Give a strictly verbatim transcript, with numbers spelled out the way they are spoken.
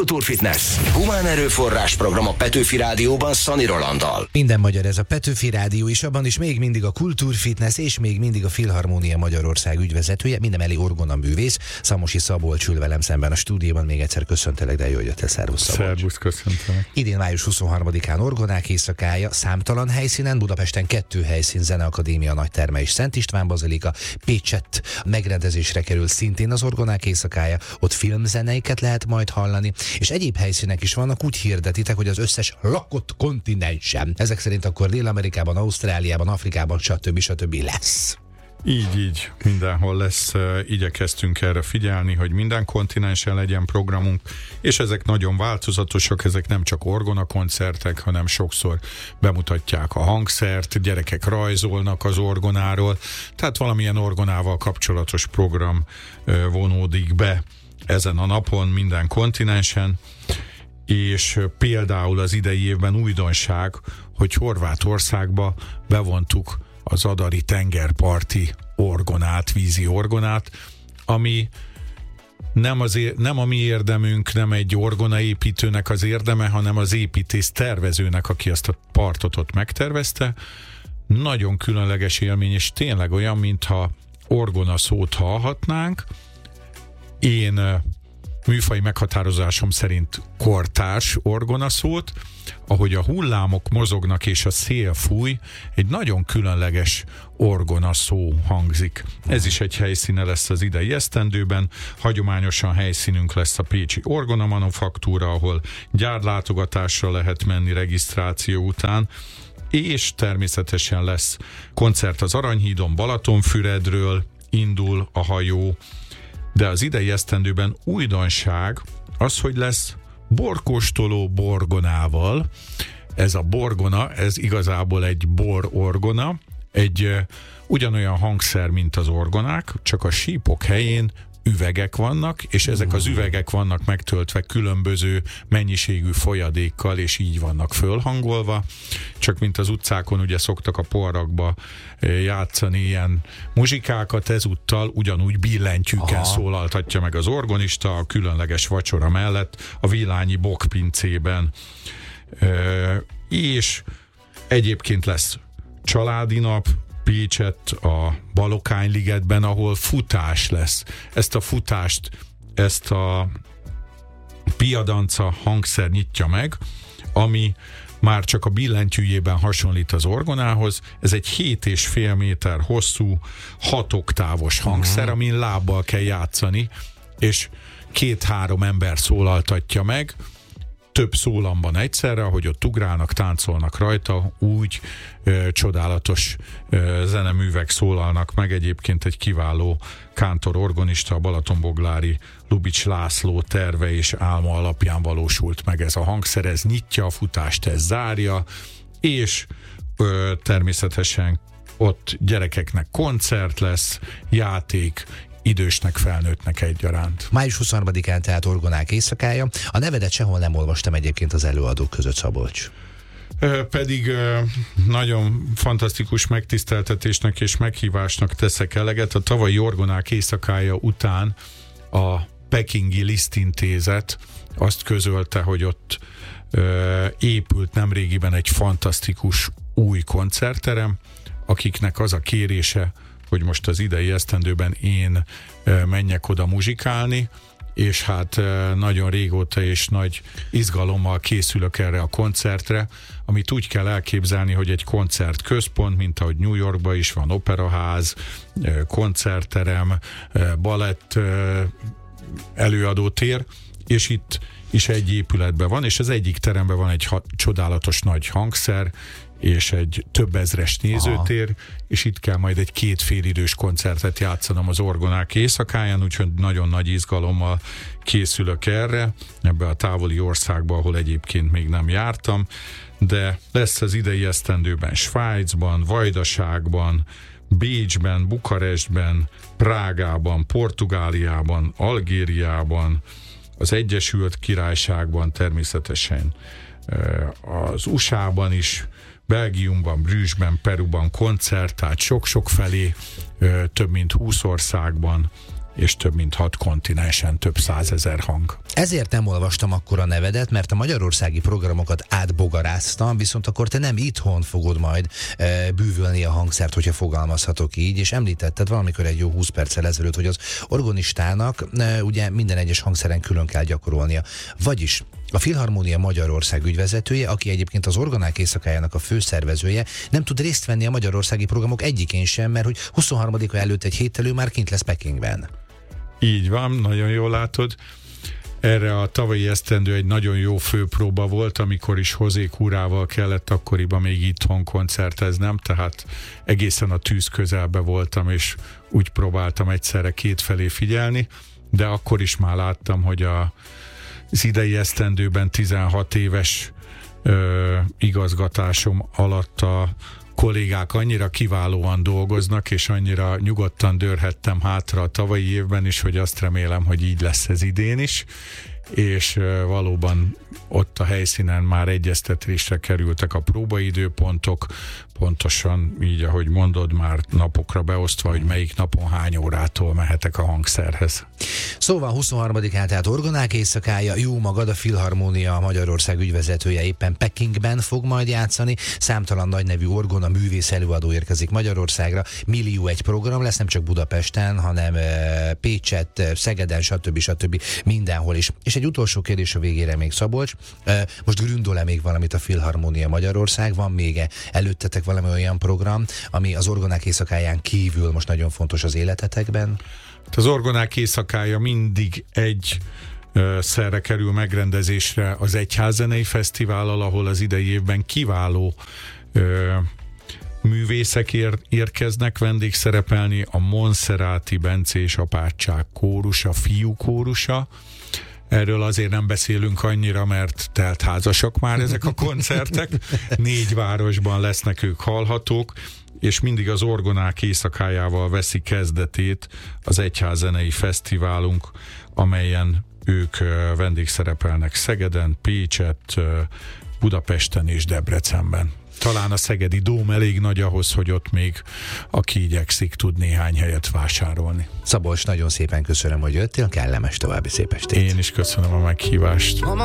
Kultúrfitness. Humán erőforrás program a Petőfi Rádióban Szani Rolanddal. Minden magyar ez a Petőfi Rádió, és abban is még mindig a Kultúrfitness, és még mindig a Filharmónia Magyarország ügyvezetője, mindemellé orgonaművész, Szamosi Szabolcs ül velem szemben a stúdióban. Még egyszer köszöntelek, de jó, hogy jöttél. Szervusz, Szabolcs. Szervusz, köszöntelek. Idén május huszonharmadikán Orgonák éjszakája, számtalan helyszínen, Budapesten kettő helyszín, Zeneakadémia, Nagyterme és Szent István bazilika, Pécsett megrendezésre kerül szintén az Orgonák éjszakája, ott filmzeneiket lehet majd hallani, és egyéb helyszínek is vannak, úgy hirdetitek, hogy az összes lakott kontinensen. Ezek szerint akkor Dél-Amerikában, Ausztráliában, Afrikában, stb. stb. Lesz. Így, így, mindenhol lesz. Igyekeztünk erre figyelni, hogy minden kontinensen legyen programunk, és ezek nagyon változatosak, ezek nem csak orgona koncertek, hanem sokszor bemutatják a hangszert, gyerekek rajzolnak az orgonáról, tehát valamilyen orgonával kapcsolatos program vonódik be ezen a napon minden kontinensen, és például az idei évben újdonság, hogy Horvátországba bevontuk az adari tengerparti orgonát, vízi orgonát, ami nem, az, nem a mi érdemünk, nem egy orgonaépítőnek az érdeme, hanem az építész tervezőnek, aki ezt a partot ott megtervezte. Nagyon különleges élmény, és tényleg olyan, mintha orgona szót hallhatnánk. Én műfai meghatározásom szerint kortárs orgona szót, ahogy a hullámok mozognak és a szél fúj, egy nagyon különleges orgona szó hangzik. Ez is egy helyszíne lesz az idei esztendőben. Hagyományosan helyszínünk lesz a pécsi Orgona Manufaktúra, ahol gyárlátogatásra lehet menni regisztráció után, és természetesen lesz koncert az Aranyhídon, Balatonfüredről indul a hajó, de az idei esztendőben újdonság az, hogy lesz borkóstoló borgonával. Ez a borgona, ez igazából egy bororgona, egy uh, ugyanolyan hangszer, mint az orgonák, csak a sípok helyén üvegek vannak, és ezek az üvegek vannak megtöltve különböző mennyiségű folyadékkal, és így vannak fölhangolva. Csak mint az utcákon ugye szoktak a porrakba játszani ilyen muzsikákat, ezúttal ugyanúgy billentyűken Aha. szólaltatja meg az orgonista a különleges vacsora mellett a Villányi Bokpincében. És egyébként lesz családi nap Pécsett a Balokányi-ligetben, ahol futás lesz. Ezt a futást, ezt a piadanca hangszer nyitja meg, ami már csak a billentyűjében hasonlít az orgonához. Ez egy hét és fél méter hosszú, hat oktávos hangszer, uh-huh. amin lábbal kell játszani, és két-három ember szólaltatja meg, több szólamban egyszerre, ahogy ott ugrálnak, táncolnak rajta, úgy ö, csodálatos ö, zeneművek szólalnak meg. Egyébként egy kiváló kántor-orgonista, a balatonboglári Lubics László terve és álma alapján valósult meg ez a hangszer. Ez nyitja a futást, ez zárja, és ö, természetesen ott gyerekeknek koncert lesz, játék, idősnek, felnőttnek egyaránt. május huszonharmadikán tehát Orgonák éjszakája. A nevedet sehol nem olvastam egyébként az előadók között, Szabolcs. Pedig nagyon fantasztikus megtiszteltetésnek és meghívásnak teszek eleget. A tavalyi Orgonák éjszakája után a Pekingi Liszt Intézet azt közölte, hogy ott épült nemrégiben egy fantasztikus új koncertterem, akiknek az a kérése, hogy most az idei esztendőben én menjek oda muzsikálni, és hát nagyon régóta és nagy izgalommal készülök erre a koncertre, amit úgy kell elképzelni, hogy egy koncertközpont, mint ahogy New Yorkban is van operaház, koncertterem, balett előadótér, és itt is egy épületben van, és az egyik teremben van egy ha- csodálatos nagy hangszer, és egy több ezres nézőtér, Aha. és itt kell majd egy két félidős koncertet játszanom az Orgonák éjszakáján, úgyhogy nagyon nagy izgalommal készülök erre, ebbe a távoli országba, ahol egyébként még nem jártam, de lesz az idei esztendőben Svájcban, Vajdaságban, Bécsben, Bukarestben, Prágában, Portugáliában, Algériában, az Egyesült Királyságban, természetesen az u es á-ban is, Belgiumban, Brüsszben, Peruban koncert, tehát sok-sok felé, több mint húsz országban és több mint hat kontinensen több százezer hang. Ezért nem olvastam akkor a nevedet, mert a magyarországi programokat átbogaráztam, viszont akkor te nem itthon fogod majd e, bűvölni a hangszert, hogyha fogalmazhatok így, és említetted valamikor egy jó húsz perccel ezelőtt, hogy az orgonistának e, ugye minden egyes hangszeren külön kell gyakorolnia. Vagyis a Filharmónia Magyarország ügyvezetője, aki egyébként az Orgonák éjszakájának a főszervezője, nem tud részt venni a magyarországi programok egyikén sem, mert hogy huszonharmadika előtt egy héttel ő már kint lesz Pekingben. Így van, nagyon jól látod. Erre a tavalyi esztendő egy nagyon jó főpróba volt, amikor is José Curával kellett akkoriban még itthon koncerteznem, tehát egészen a tűz közelbe voltam, és úgy próbáltam egyszerre kétfelé figyelni, de akkor is már láttam, hogy a az idei esztendőben tizenhat éves ö, igazgatásom alatt a kollégák annyira kiválóan dolgoznak, és annyira nyugodtan dőrhettem hátra a tavalyi évben is, hogy azt remélem, hogy így lesz ez idén is, és ö, valóban ott a helyszínen már egyeztetésre kerültek a próbaidőpontok, pontosan így, ahogy mondod, már napokra beosztva, hogy melyik napon hány órától mehetek a hangszerhez. Szóval huszonharmadikán, tehát Orgonák éjszakája, jó magad, a Filharmónia Magyarország ügyvezetője éppen Pekingben fog majd játszani, számtalan nagy nevű orgona művész előadó érkezik Magyarországra, millió egy program lesz, nem csak Budapesten, hanem e, Pécsett, Szegeden, stb. stb. Mindenhol is. És egy utolsó kérdés a végére még, Szabolcs, e, most gründol-e még valamit a Filharmónia Magyarország, van még előttetek valami olyan program, ami az Orgonák éjszakáján kívül most nagyon fontos az életetekben? Az Orgonák éjszakája mindig egy ö, szerre kerül megrendezésre az Egyházzenei Fesztivállal, ahol az idei évben kiváló ö, művészek ér, érkeznek vendégszerepelni, a Monszeráti Bencés apátság kórusa, fiú kórusa. Erről azért nem beszélünk annyira, mert teltházasak már ezek a koncertek. Négy városban lesznek ők hallhatók, és mindig az Orgonák éjszakájával veszi kezdetét az Egyházzenei Fesztiválunk, amelyen ők vendégszerepelnek Szegeden, Pécsett, Budapesten és Debrecenben. Talán a szegedi dóm elég nagy ahhoz, hogy ott még aki igyekszik, tud néhány helyet vásárolni. Szabolcs, nagyon szépen köszönöm, hogy jöttél, kellemes további szép estét. Én is köszönöm a meghívást.